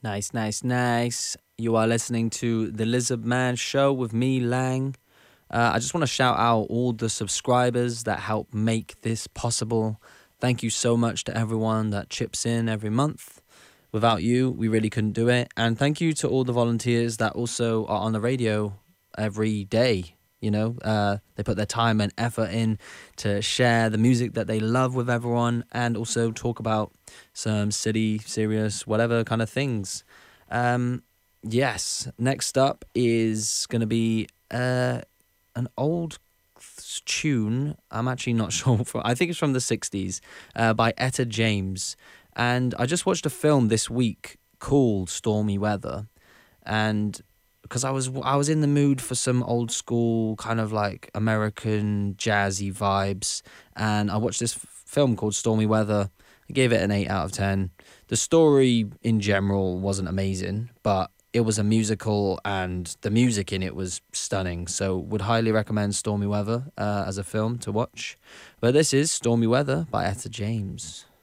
Nice, nice, nice. You are listening to The Lizard Man Show with me, Lang. I just want to shout out all the subscribers that help make this possible. Thank you so much to everyone that chips in every month. Without you, we really couldn't do it. And thank you to all the volunteers that also are on the radio every day. They put their time and effort in to share the music that they love with everyone and also talk about some city, serious, whatever kind of things. Um, yes, next up is going to be an old tune. I'm actually not sure. I think it's from the 60s by Etta James. And I just watched a film this week called Stormy Weather. And because I was in the mood for some old school kind of like American jazzy vibes, and I watched this film called Stormy Weather. I gave it an 8 out of 10. The story in general wasn't amazing, but it was a musical and the music in it was stunning. So would highly recommend Stormy Weather as a film to watch. But this is Stormy Weather by Etta James.